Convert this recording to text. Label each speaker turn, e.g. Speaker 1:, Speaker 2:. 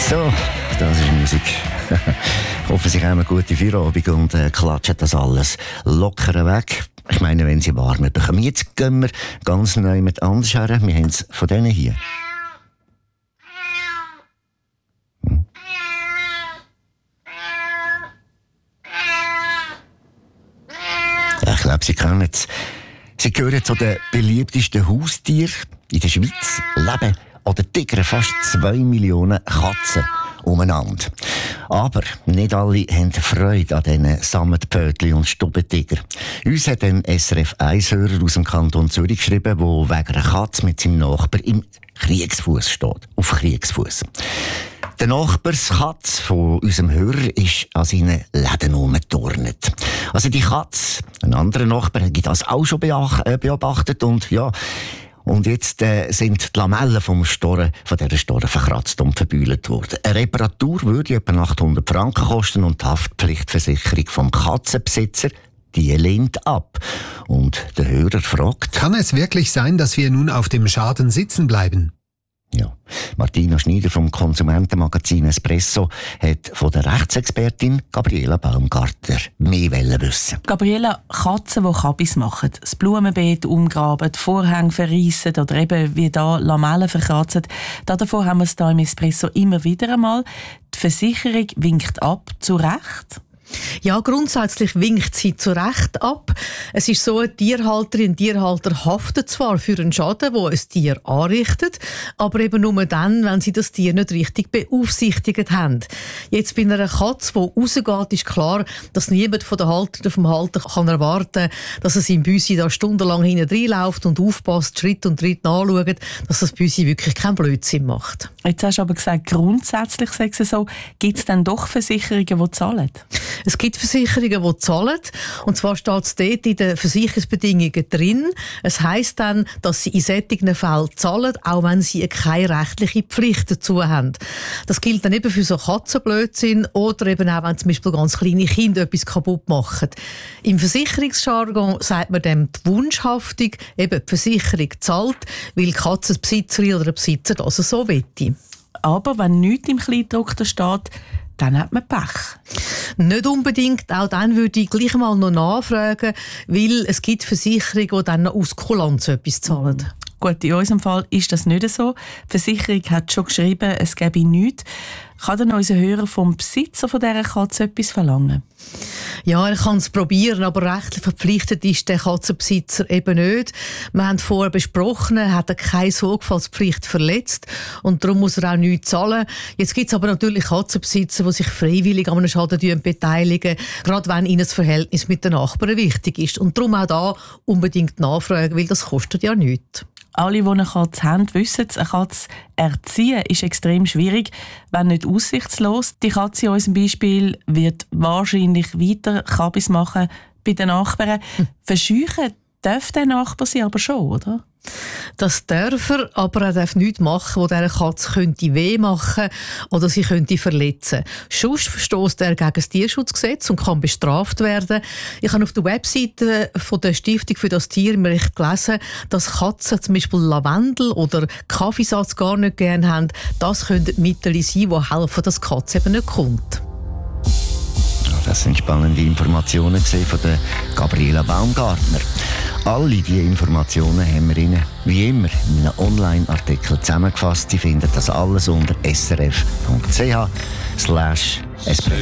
Speaker 1: So, das ist Musik. Ich hoffe, Sie haben eine gute Feierabend und klatschen das alles locker weg. Ich meine, wenn Sie warm bekommen. Jetzt gehen wir ganz neu mit anders her. Wir haben es von denen hier. Ja, ich glaube, Sie kennen es. Sie gehören zu den beliebtesten Haustieren in der Schweiz. Leben oder tigern fast 2 Millionen Katzen umeinander. Aber nicht alle haben Freude an diesen Sammetpfötchen und Stubentiger. Uns hat ein SRF-1-Hörer aus dem Kanton Zürich geschrieben, der wegen einer Katze mit seinem Nachbar im Kriegsfuß steht. Auf Kriegsfuß. Der Nachbarskatze von unserem Hörer ist an seinen Läden herumgeturnt. Also die Katze, ein anderer Nachbar, hat das auch schon beobachtet und ja. Und jetzt sind die Lamellen von dieser Storre verkratzt und verbühlt worden. Eine Reparatur würde etwa 800 Franken kosten und die Haftpflichtversicherung vom Katzenbesitzer, die lehnt ab. Und der Hörer fragt:
Speaker 2: Kann es wirklich sein, dass wir nun auf dem Schaden sitzen bleiben?
Speaker 1: Ja, Martina Schneider vom Konsumentenmagazin Espresso hat von der Rechtsexpertin Gabriela Baumgartner mehr wissen.
Speaker 3: Gabriela, Katzen, die Kabis machen, das Blumenbeet umgraben, die Vorhänge verreissen oder eben wie da Lamellen verkratzen, davon haben wir es hier im Espresso immer wieder einmal. Die Versicherung winkt ab, zu Recht.
Speaker 4: Ja, grundsätzlich winkt sie zu Recht ab. Es ist so, eine Tierhalterin, ein Tierhalter haftet zwar für einen Schaden, den ein Tier anrichtet, aber eben nur dann, wenn sie das Tier nicht richtig beaufsichtigt haben. Jetzt bei einer Katze, die rausgeht, ist klar, dass niemand von der Halter oder vom Halter kann erwarten, dass es im Büsi da stundenlang hinten reinläuft und aufpasst, Schritt und Tritt nachschaut, dass das Büsi wirklich keinen Blödsinn macht.
Speaker 3: Jetzt hast du aber gesagt, grundsätzlich sei es so, gibt es dann doch Versicherungen, die zahlen?
Speaker 4: Es gibt Versicherungen, die zahlen. Und zwar steht es dort in den Versicherungsbedingungen drin. Es heisst dann, dass sie in solchen Fällen zahlen, auch wenn sie keine rechtliche Pflicht dazu haben. Das gilt dann eben für so Katzenblödsinn oder eben auch, wenn zum Beispiel ganz kleine Kinder etwas kaputt machen. Im Versicherungsjargon sagt man dem die Wunschhaftung, eben die Versicherung zahlt, weil die Katzenbesitzerin oder der Besitzer das so wette.
Speaker 3: Aber wenn nichts im Kleingedruckten steht, dann hat man Pech.
Speaker 4: Nicht unbedingt. Auch dann würde ich gleich mal noch nachfragen, weil es gibt Versicherungen, die dann noch aus Kulanz etwas zahlen.
Speaker 3: Gut, in unserem Fall ist das nicht so. Die Versicherung hat schon geschrieben, es gäbe nichts. Kann dann unser Hörer vom Besitzer von dieser Katze etwas verlangen?
Speaker 4: Ja, er kann es probieren, aber rechtlich verpflichtet ist der Katzenbesitzer eben nicht. Wir haben vorher besprochen, er hat keine Sorgfaltspflicht verletzt und darum muss er auch nichts zahlen. Jetzt gibt es aber natürlich Katzenbesitzer, die sich freiwillig an einem Schaden beteiligen, gerade wenn ihnen das Verhältnis mit den Nachbarn wichtig ist. Und darum auch da unbedingt nachfragen, weil das kostet ja nichts.
Speaker 3: Alle, die eine Katze haben, wissen es, eine Katze erziehen ist extrem schwierig, wenn nicht aussichtslos. Die Katze in unserem Beispiel wird wahrscheinlich weiter Kabis machen bei den Nachbarn. Verscheuchen darf der Nachbar sie aber schon, oder?
Speaker 4: Das darf er, aber er darf nichts machen, wo dieser Katze könnte weh machen oder sie könnte verletzen. Sonst verstösst er gegen das Tierschutzgesetz und kann bestraft werden. Ich habe auf der Webseite von der Stiftung für das Tierrecht gelesen, dass Katzen zum Beispiel Lavendel oder Kaffeesatz gar nicht gerne haben. Das könnten Mittel sein, die helfen, dass die Katze eben nicht kommt.
Speaker 1: Das sind spannende Informationen von der Gabriela Baumgartner. Alle diese Informationen haben wir Ihnen, wie immer, in einem Online-Artikel zusammengefasst. Sie finden das alles unter srf.ch/espresso.